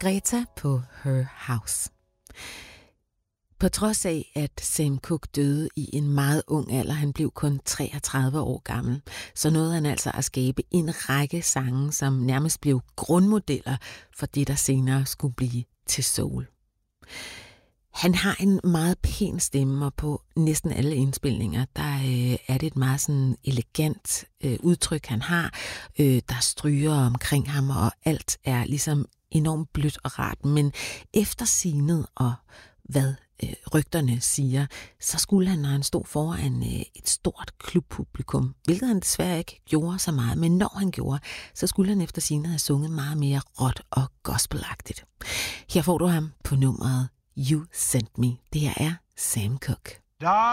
Greta på Her House. På trods af, at Sam Cooke døde i en meget ung alder, han blev kun 33 år gammel, så nåede han altså at skabe en række sange, som nærmest blev grundmodeller for det, der senere skulle blive til soul. Han har en meget pæn stemme, og på næsten alle indspilninger, der er det et meget sådan elegant udtryk, han har. Der stryger omkring ham, og alt er ligesom enormt blødt og rart. Men efter signet og hvad rygterne siger, så skulle han, når han stod foran et stort klubpublikum, hvilket han desværre ikke gjorde så meget, men når han gjorde, så skulle han efter signet have sunget meget mere råt og gospelagtigt. Her får du ham på nummeret You Sent Me. Det her er Sam Cooke.